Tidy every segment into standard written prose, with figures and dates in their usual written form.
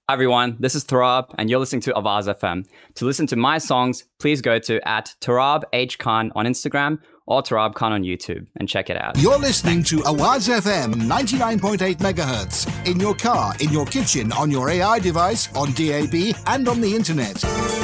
Hi everyone, this is Tarab and you're listening to Awaz FM. To listen to my songs, please go to @TarabHKhan on Instagram or Tarab Khan on YouTube and check it out. You're listening to Awaz FM 99.8 megahertz in your car, in your kitchen, on your AI device, on DAB and on the internet.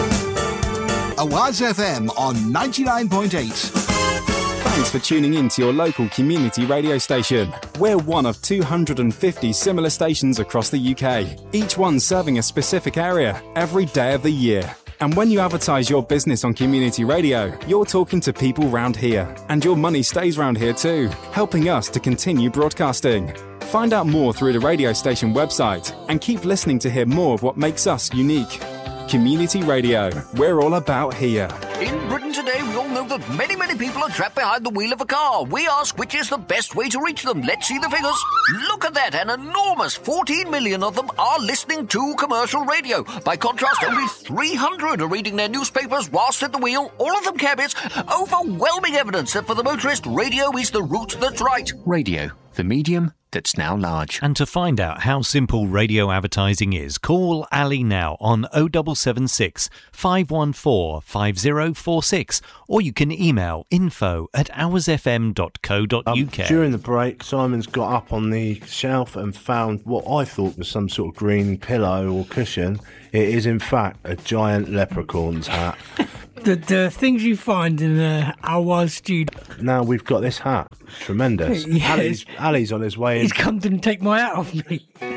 Awaz FM on 99.8. Thanks for tuning in to your local community radio station. We're one of 250 similar stations across the UK, each one serving a specific area every day of the year. And when you advertise your business on community radio, you're talking to people round here. And your money stays round here too, helping us to continue broadcasting. Find out more through the radio station website and keep listening to hear more of what makes us unique. Community Radio, we're all about here. In Britain today, we all know that many people are trapped behind the wheel of a car. We ask which is the best way to reach them. Let's see the figures. Look at that, an enormous 14 million of them are listening to commercial radio. By contrast, only 300 are reading their newspapers whilst at the wheel. All of them cabbies. Overwhelming evidence that for the motorist, radio is the route that's right. Radio, the medium that's now large. And to find out how simple radio advertising is, call Ali now on 0776 514 5046, or you can email info@awazfm.co.uk. During the break, Simon's got up on the shelf and found what I thought was some sort of green pillow or cushion. It is in fact a giant leprechaun's hat. The things you find in the Awaz studio. Now we've got this hat. Tremendous. Yes. Ali's on his way in. He's come to take my hat off me.